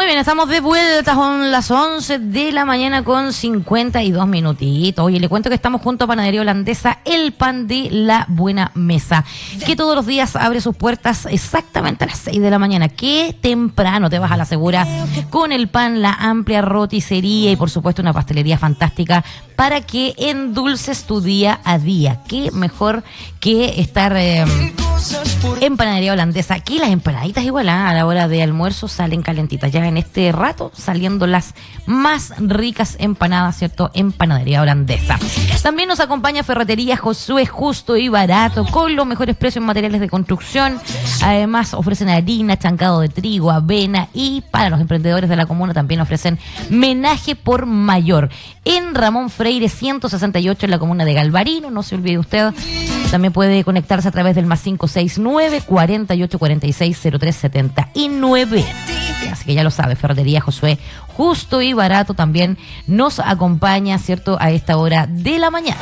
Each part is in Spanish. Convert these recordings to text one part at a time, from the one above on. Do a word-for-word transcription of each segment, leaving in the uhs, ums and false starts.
Muy bien, estamos de vuelta, son las once de la mañana con cincuenta y dos minutitos. Oye, le cuento que estamos junto a Panadería Holandesa, el pan de la buena mesa, que todos los días abre sus puertas exactamente a las seis de la mañana. Qué temprano te vas a la segura con el pan, la amplia roticería y por supuesto una pastelería fantástica para que endulces tu día a día. Qué mejor que estar eh, en Panadería Holandesa. Aquí las empanaditas igual, ¿eh? A la hora de almuerzo salen calentitas. Ya en este rato saliendo las más ricas empanadas, ¿cierto? En Panadería Holandesa. También nos acompaña Ferretería Josué, justo y barato, con los mejores precios en materiales de construcción. Además ofrecen harina, chancado de trigo, avena y para los emprendedores de la comuna también ofrecen menaje por mayor. En Ramón Freire ciento sesenta y ocho en la comuna de Galvarino, no se olvide usted. También puede conectarse a través del más cinco seis nueve, cuarenta y ocho cuarenta y seis, cero tres setenta y nueve. Así que ya lo sabe, Ferretería Josué, justo y barato, también nos acompaña, ¿cierto?, a esta hora de la mañana.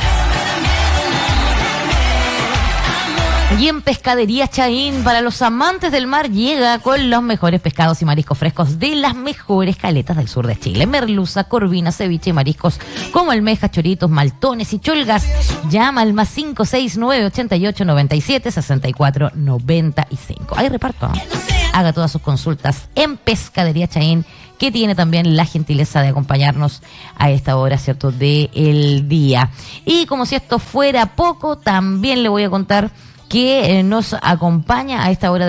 Y en Pescadería Chaín, para los amantes del mar, llega con los mejores pescados y mariscos frescos de las mejores caletas del sur de Chile. Merluza, corvina, ceviche y mariscos como almejas, choritos, maltones y cholgas. Llama al más cinco seis nueve, ochenta y ocho, noventa y siete, sesenta y cuatro, noventa y cinco. Hay reparto, ¿no? Haga todas sus consultas en Pescadería Chaín, que tiene también la gentileza de acompañarnos a esta hora, ¿cierto?, del día. Y como si esto fuera poco, también le voy a contar que eh, nos acompaña a esta hora de